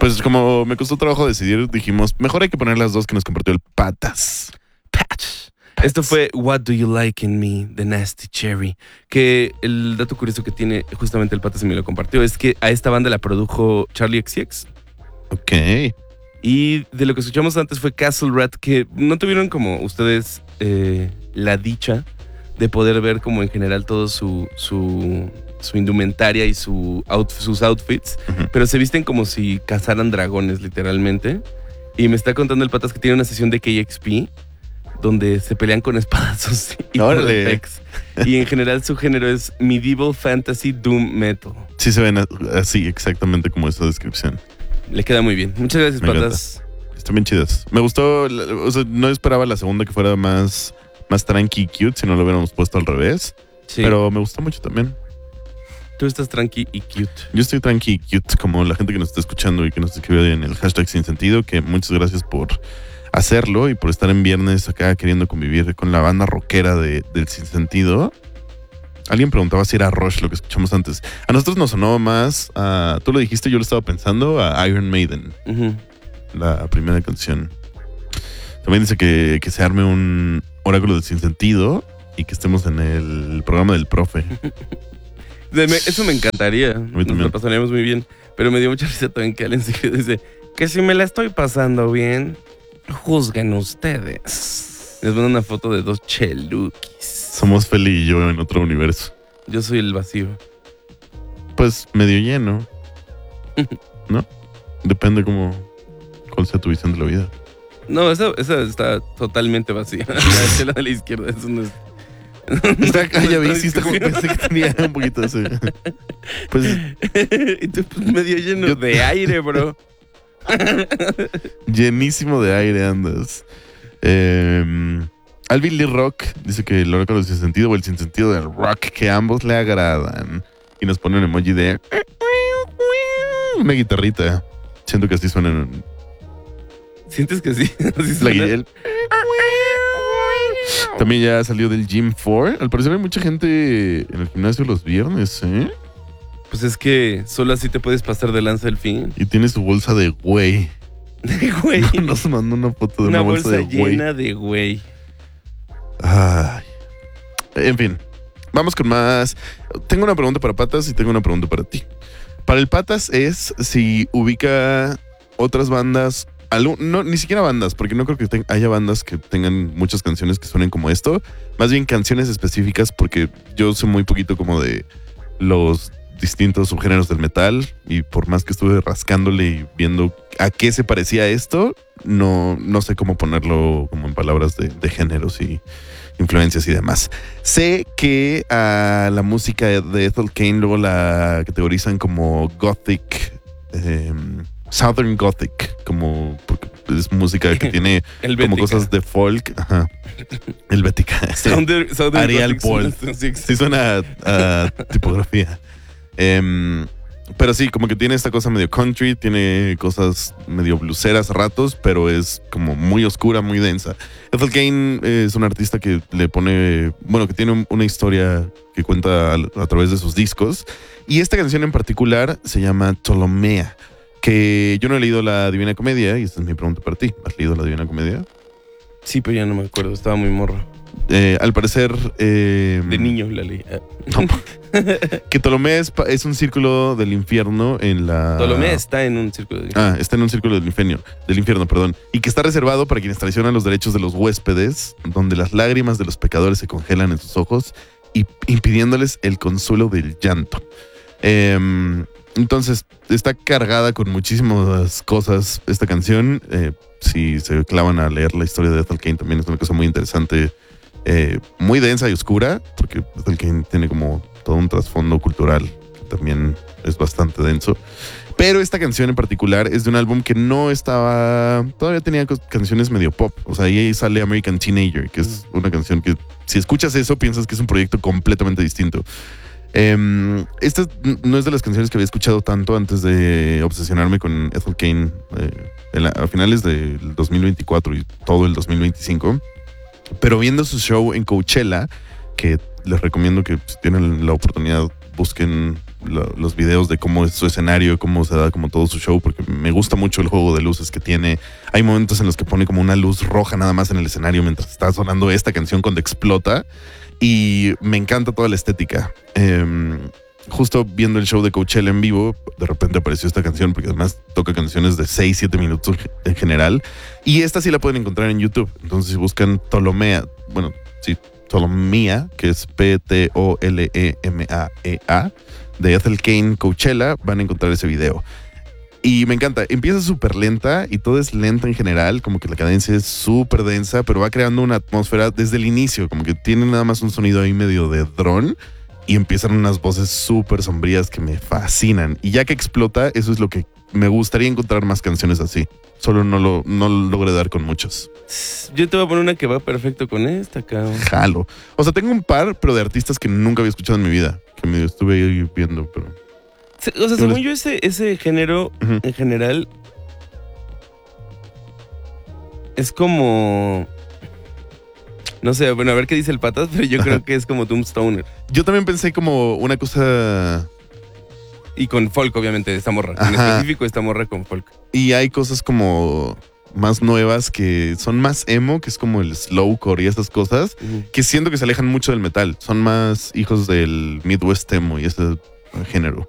Pues como me costó trabajo decidir, dijimos, mejor hay que poner las dos que nos compartió el Patas. Patch. Esto fue What Do You Like in Me, The Nasty Cherry. Que el dato curioso que tiene justamente el Patas y me lo compartió es que a esta banda la produjo Charlie XCX. Ok. Y de lo que escuchamos antes fue Castle Rat, que no tuvieron como ustedes la dicha de poder ver como en general todo su indumentaria y sus outfits, pero se visten como si cazaran dragones literalmente. Y me está contando el Patas que tiene una sesión de KXP donde se pelean con espadazos y pecs. Y en general su género es Medieval Fantasy Doom Metal. Sí se ven así exactamente como esa descripción. Le queda muy bien. Muchas gracias, Me Patas. Están bien chidas. Me gustó, o sea, no esperaba la segunda que fuera más tranqui y cute, si no lo hubiéramos puesto al revés. Sí. Pero me gustó mucho también. Tú estás tranqui y cute. Yo estoy tranqui y cute, como la gente que nos está escuchando y que nos escribe en el hashtag Sin Sentido, que muchas gracias por hacerlo y por estar en viernes acá queriendo convivir con la banda rockera del Sin Sentido. Alguien preguntaba si era Rush lo que escuchamos antes. A nosotros nos sonó más a, tú lo dijiste, yo lo estaba pensando, a Iron Maiden, la primera canción. También dice que se arme un oráculo del Sin Sentido y que estemos en el programa del profe. Eso me encantaría. Nos lo pasaríamos muy bien. Pero me dio mucha risa también que Allen dice que si me la estoy pasando bien, juzguen ustedes. Les mando una foto de dos chelukis. Somos Feli y yo en otro universo. Yo soy el vacío. Pues medio lleno. ¿No? Depende cuál sea tu visión de la vida. No, esa está totalmente vacía. La chela de la izquierda, eso no es. Ya vi, sí está como pensé que tenía un poquito de ese. Pues. Y tú pues, medio lleno de aire, bro. Llenísimo de aire andas. Alvin Lee Rock dice que el oráculo del Sin Sentido o el Sin Sentido del rock, que a ambos le agradan. Y nos pone un emoji de una guitarrita. Siento que así suenan. ¿Sientes que sí? Así suena. También ya salió del Gym 4. Al parecer hay mucha gente en el gimnasio los viernes, ¿eh? Pues es que solo así te puedes pasar de lanza el fin. Y tiene su bolsa de güey. ¿De güey? Nos mandó una foto de una bolsa de güey. Llena de güey. Ay. En fin, vamos con más. Tengo una pregunta para Patas y tengo una pregunta para ti. Para el Patas es si ubica otras bandas. No, ni siquiera bandas, porque no creo que haya bandas que tengan muchas canciones que suenen como esto. Más bien canciones específicas, porque yo sé muy poquito como de los distintos subgéneros del metal. Y por más que estuve rascándole y viendo a qué se parecía esto, no sé cómo ponerlo como en palabras de géneros y influencias y demás. Sé que a la música de Ethel Cain luego la categorizan como gothic, Southern Gothic, como porque es música que tiene como cosas de folk. Ajá. Helvética. Southern Arial Paul. Sí suena a tipografía. Pero sí, como que tiene esta cosa medio country, tiene cosas medio blueseras a ratos, pero es como muy oscura, muy densa. Ethel Cain es un artista que le pone, bueno, que tiene una historia que cuenta a través de sus discos. Y esta canción en particular se llama Ptolomea, que yo no he leído la Divina Comedia, y esta es mi pregunta para ti. ¿Has leído la Divina Comedia? Sí, pero ya no me acuerdo, estaba muy morro. Al parecer... de niño la leí. Que Ptolomea es un círculo del infierno en la... Ptolomea está en un círculo del infierno. Está en un círculo del infierno, perdón. Y que está reservado para quienes traicionan los derechos de los huéspedes, donde las lágrimas de los pecadores se congelan en sus ojos y impidiéndoles el consuelo del llanto. Entonces, está cargada con muchísimas cosas esta canción. Si se clavan a leer la historia de Ethel Cain, también es una cosa muy interesante, muy densa y oscura, porque Ethel Cain tiene como todo un trasfondo cultural que también es bastante denso. Pero esta canción en particular es de un álbum que no estaba... Todavía tenía canciones medio pop. O sea, ahí sale American Teenager, que es una canción que si escuchas eso piensas que es un proyecto completamente distinto. Esta no es de las canciones que había escuchado tanto antes de obsesionarme con Ethel Cain a finales del 2024 y todo el 2025. Pero viendo su show en Coachella, que les recomiendo que si tienen la oportunidad busquen los videos de cómo es su escenario, cómo se da como todo su show, porque me gusta mucho el juego de luces que tiene. Hay momentos en los que pone como una luz roja nada más en el escenario mientras está sonando esta canción cuando explota. Y me encanta toda la estética. Justo viendo el show de Coachella en vivo, de repente apareció esta canción, porque además toca canciones de 6-7 minutos en general. Y esta sí la pueden encontrar en YouTube. Entonces, si buscan Ptolomea, que es Ptolemea, de Ethel Cain Coachella, van a encontrar ese video. Y me encanta, empieza súper lenta y todo es lenta en general, como que la cadencia es súper densa, pero va creando una atmósfera desde el inicio, como que tiene nada más un sonido ahí medio de dron y empiezan unas voces súper sombrías que me fascinan. Y ya que explota, eso es lo que me gustaría encontrar más canciones así. Solo no lo logré dar con muchas. Yo te voy a poner una que va perfecto con esta, cabrón. Jalo. O sea, tengo un par, pero de artistas que nunca había escuchado en mi vida, que me estuve ahí viendo, pero... O sea, según yo, ese género en general es como... No sé, bueno, a ver qué dice el Patas, pero yo creo que es como Doomstoner. Yo también pensé como una cosa... Y con folk, obviamente, esta morra. En específico, esta morra con folk. Y hay cosas como más nuevas que son más emo, que es como el slowcore y esas cosas, que siento que se alejan mucho del metal. Son más hijos del Midwest emo y ese género.